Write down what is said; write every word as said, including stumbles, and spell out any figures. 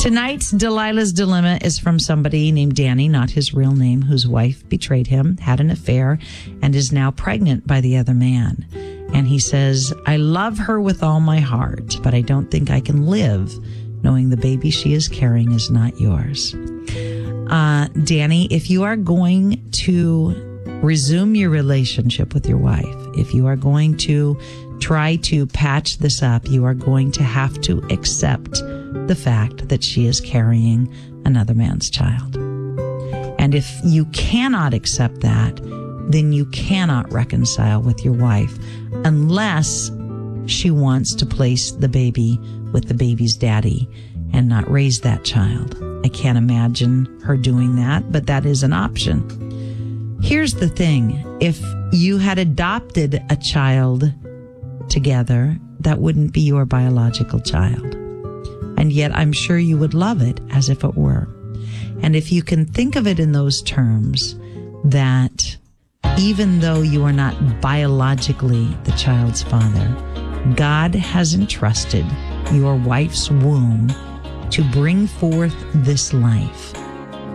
Tonight's Delilah's Dilemma is from somebody named Danny, not his real name, whose wife betrayed him, had an affair, and is now pregnant by the other man. And he says, I love her with all my heart, but I don't think I can live knowing the baby she is carrying is not yours. Uh, Danny, if you are going to resume your relationship with your wife, if you are going to try to patch this up, you are going to have to accept the fact that she is carrying another man's child. And if you cannot accept that, then you cannot reconcile with your wife unless she wants to place the baby with the baby's daddy and not raise that child. I can't imagine her doing that, but that is an option. Here's the thing. If you had adopted a child together, that wouldn't be your biological child. And yet I'm sure you would love it as if it were. And if you can think of it in those terms, that even though you are not biologically the child's father, God has entrusted your wife's womb to bring forth this life.